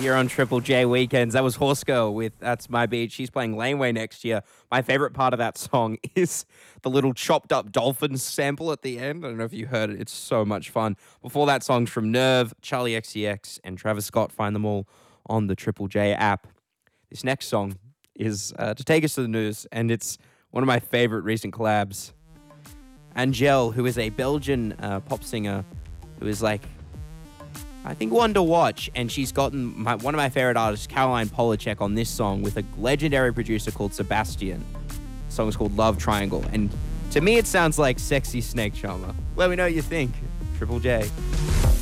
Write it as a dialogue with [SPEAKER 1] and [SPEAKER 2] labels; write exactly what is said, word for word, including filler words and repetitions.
[SPEAKER 1] here on Triple J Weekends. That was Horse Girl with That's My Beat. She's playing Laneway next year. My favorite part of that song is the little chopped up dolphin sample at the end. I don't know if you heard it. It's so much fun. Before that, songs from Nerve, Charlie X C X, and Travis Scott. Find them all on the Triple J app. This next song is uh, to take us to the news, and it's one of my favorite recent collabs. Angèle, who is a Belgian uh, pop singer who is like, I think, one to watch, and she's gotten my, one of my favorite artists, Caroline Polachek, on this song with a legendary producer called Sebastian. The song is called Love Triangle, and to me it sounds like Sexy Snake Charmer. Let me know what you think. Triple J.